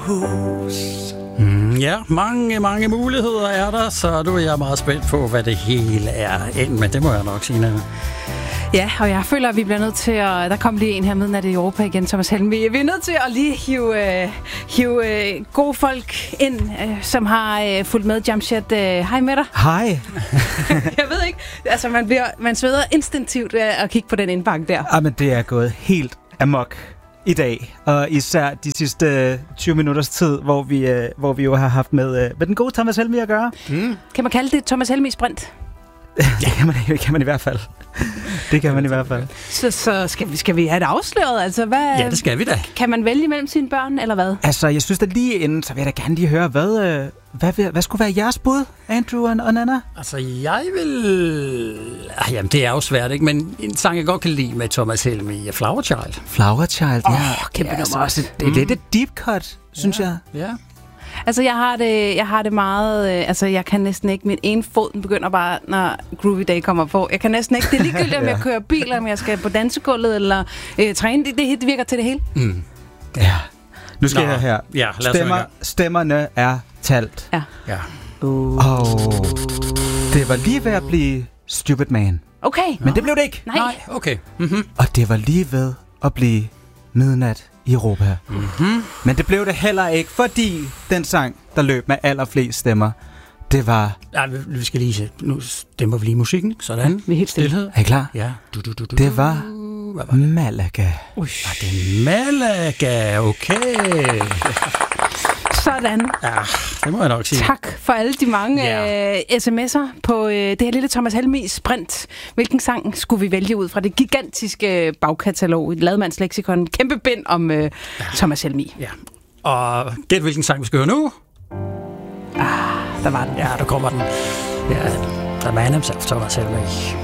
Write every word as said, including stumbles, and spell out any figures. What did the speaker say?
hus. Mm, ja, mange, mange muligheder er der, så nu er jeg meget spændt på, hvad det hele er endt med. Det må jeg nok sige, Nanna. Ja, og jeg føler, at vi bliver nødt til at... Der kom lige en her midnat i Europa igen, Thomas Helmig. Vi er nødt til at lige hive, øh, hive øh, gode folk ind, øh, som har øh, fulgt med Jamshed. Øh, hej med dig. Hej. Jeg ved ikke, altså man, bliver, man sveder instinktivt af at kigge på den indbakke der. Ja, men det er gået helt amok i dag, og især de sidste tyve minutters tid, hvor vi, øh, hvor vi jo har haft med, øh, med den gode Thomas Helmig at gøre. Mm. Kan man kalde det Thomas Helmig sprint? Det kan man, det kan man i hvert fald. Det kan man i hvert fald. Så, så skal, vi, skal vi have det afsløret? Altså, hvad, Ja, det skal vi da. Kan man vælge mellem sine børn, eller hvad? Altså, jeg synes da lige inden, så vil jeg da gerne lige høre, hvad, øh, hvad, hvad, hvad skulle være jeres bud, Andrew og, og Nanna? Altså, jeg vil... Ah, jamen, det er jo svært, ikke? Men en sang, jeg godt kan lide med Thomas Helmig er Flower Child. Flower Child, ja. Åh, kæmpe ja, nummer. så også, det er mm. lidt et deep cut, synes ja. jeg. Ja. Altså, jeg har det, jeg har det meget... Øh, altså, jeg kan næsten ikke... Min ene fod den begynder bare, når Groovy Day kommer på. Jeg kan næsten ikke... Det er ligegyldigt, om jeg kører bil, eller om jeg skal på dansegulvet, eller øh, træne. Det, det, det virker til det hele. Mm. Ja. Nu skal Nå, jeg her. Ja, lad os Stemmer, stemmerne er talt. Ja. Ja. Uh. Oh, det var lige ved at blive Stupid Man. Okay. Men det blev det ikke. Nej. Nej, okay. Mm-hmm. Og det var lige ved at blive Midnat i Europa. Mm-hmm. Men det blev det heller ikke, fordi den sang, der løb med allerflest stemmer, det var... Ja, vi, vi skal lige se. Nu stemmer vi lige musikken. Sådan. Vi er helt stille. Stilhed. Er I klar? Ja. Du, du, du, du, Det var Hvad var det? Malaga. Ui. Var det Malaga? Okay. Sådan. Ja, det må jeg nok sige. Tak for alle de mange Ja. øh, sms'er på øh, det her lille Thomas Helmig sprint. Hvilken sang skulle vi vælge ud fra det gigantiske bagkatalog, et ladmandsleksikon, kæmpe bind om øh, Thomas Helmig. Ja. Og gæt, hvilken sang vi skal høre nu? Ah, der var den. Ja, der kommer den. Ja, The Man Himself, Thomas Helmig.